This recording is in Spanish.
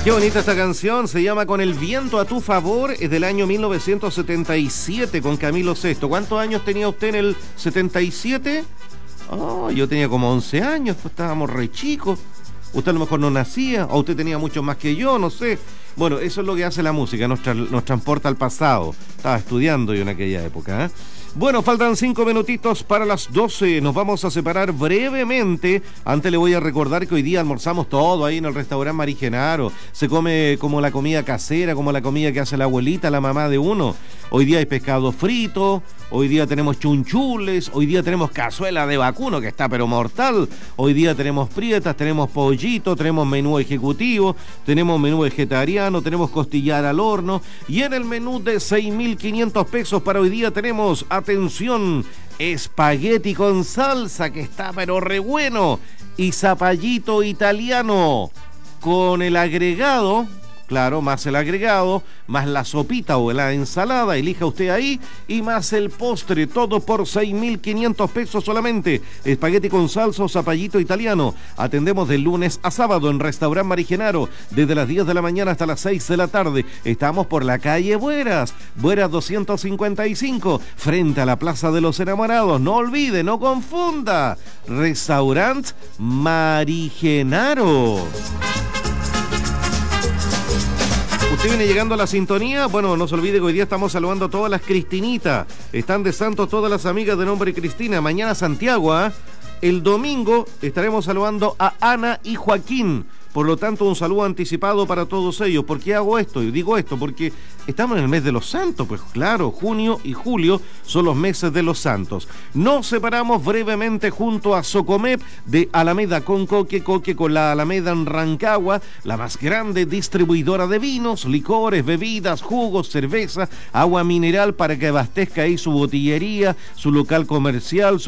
Qué bonita esta canción, se llama Con el viento a tu favor, es del año 1977 con Camilo Sesto. ¿Cuántos años tenía usted en el 77? Oh, yo tenía como 11 años, pues estábamos re chicos. Usted a lo mejor no nacía, o usted tenía mucho más que yo, no sé. Bueno, eso es lo que hace la música, nos transporta al pasado. Estaba estudiando yo en aquella época, ¿eh? Bueno, faltan 5 minutitos para las 12. Nos vamos a separar brevemente. Antes le voy a recordar que hoy día almorzamos todo ahí en el restaurante Mari Genaro. Se come como la comida casera, como la comida que hace la abuelita, la mamá de uno. Hoy día hay pescado frito, hoy día tenemos chunchules, hoy día tenemos cazuela de vacuno que está pero mortal. Hoy día tenemos prietas, tenemos pollito, tenemos menú ejecutivo, tenemos menú vegetariano, tenemos costillar al horno. Y en el menú de 6.500 pesos para hoy día tenemos, atención, espagueti con salsa que está pero re bueno, y zapallito italiano con el agregado, claro, más el agregado, más la sopita o la ensalada, elija usted ahí, y más el postre, todo por 6.500 pesos solamente. Espagueti con salsa o zapallito italiano. Atendemos de lunes a sábado en Restaurant Mari Genaro, desde las 10 de la mañana hasta las 6 de la tarde. Estamos por la calle Bueras 255, frente a la Plaza de los Enamorados. No olvide, no confunda, Restaurant Mari Genaro. Usted viene llegando a la sintonía. Bueno, no se olvide que hoy día estamos saludando a todas las Cristinitas. Están de santo todas las amigas de nombre Cristina. Mañana Santiago, ¿eh? El domingo estaremos saludando a Ana y Joaquín. Por lo tanto, un saludo anticipado para todos ellos. ¿Por qué hago esto? Y digo esto porque estamos en el mes de los santos. Pues claro, junio y julio son los meses de los santos. Nos separamos brevemente junto a Socomep de Alameda con Coque con la Alameda en Rancagua, la más grande distribuidora de vinos, licores, bebidas, jugos, cerveza, agua mineral para que abastezca ahí su botillería, su local comercial,